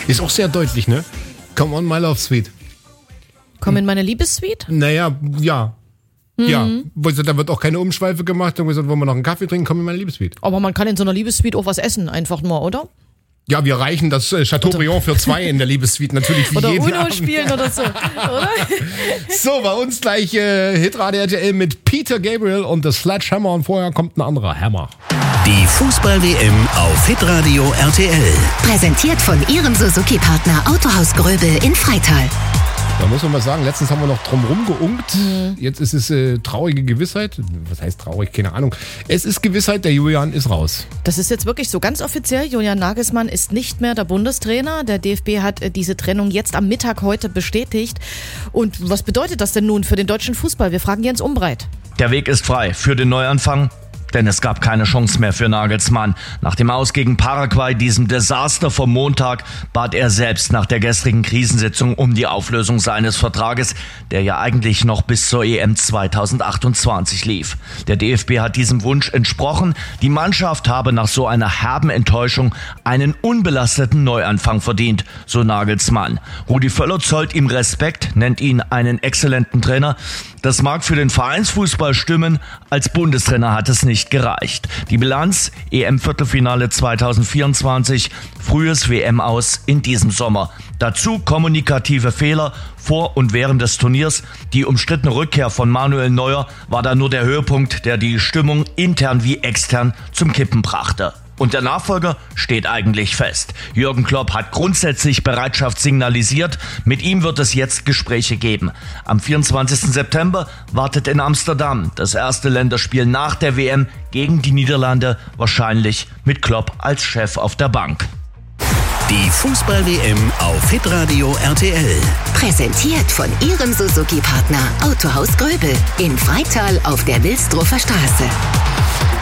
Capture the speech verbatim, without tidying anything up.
Ist auch sehr deutlich, ne? Come on, my love sweet. Komm in meine Liebessuite? Naja, ja. Mhm. Ja, da wird auch keine Umschweife gemacht. Da gesagt, wollen wir noch einen Kaffee trinken, komm in meine Liebessuite. Aber man kann in so einer Liebessuite auch was essen, einfach nur, oder? Ja, wir reichen das äh, Chateaubriand für zwei in der Liebessuite natürlich wie oder jeden Uno Abend. spielen oder so, oder? So, bei uns gleich äh, Hitradio R T L mit Peter Gabriel und The Sledgehammer und vorher kommt ein anderer Hammer. Die Fußball-W M auf Hitradio R T L. Präsentiert von Ihrem Suzuki-Partner Autohaus Gröbel in Freital. Da muss man mal sagen, letztens haben wir noch drumherum geunkt. Mhm. Jetzt ist es äh, traurige Gewissheit. Was heißt traurig? Keine Ahnung. Es ist Gewissheit, der Julian ist raus. Das ist jetzt wirklich so ganz offiziell. Julian Nagelsmann ist nicht mehr der Bundestrainer. Der D F B hat äh, diese Trennung jetzt am Mittag heute bestätigt. Und was bedeutet das denn nun für den deutschen Fußball? Wir fragen Jens Umbreit. Der Weg ist frei für den Neuanfang. Denn es gab keine Chance mehr für Nagelsmann. Nach dem Aus gegen Paraguay, diesem Desaster vom Montag, bat er selbst nach der gestrigen Krisensitzung um die Auflösung seines Vertrages, der ja eigentlich noch bis zur E M zweitausendachtundzwanzig lief. Der D F B hat diesem Wunsch entsprochen. Die Mannschaft habe nach so einer herben Enttäuschung einen unbelasteten Neuanfang verdient, so Nagelsmann. Rudi Völler zollt ihm Respekt, nennt ihn einen exzellenten Trainer. Das mag für den Vereinsfußball stimmen, als Bundestrainer hat es nicht gereicht. Die Bilanz: E M-Viertelfinale zweitausendvierundzwanzig, frühes W M-Aus in diesem Sommer. Dazu kommunikative Fehler vor und während des Turniers. Die umstrittene Rückkehr von Manuel Neuer war dann nur der Höhepunkt, der die Stimmung intern wie extern zum Kippen brachte. Und der Nachfolger steht eigentlich fest. Jürgen Klopp hat grundsätzlich Bereitschaft signalisiert. Mit ihm wird es jetzt Gespräche geben. Am vierundzwanzigsten September wartet in Amsterdam das erste Länderspiel nach der W M gegen die Niederlande, wahrscheinlich mit Klopp als Chef auf der Bank. Die Fußball-W M auf Hitradio R T L. Präsentiert von Ihrem Suzuki-Partner Autohaus Gröbel in Freital auf der Wilsdruffer Straße.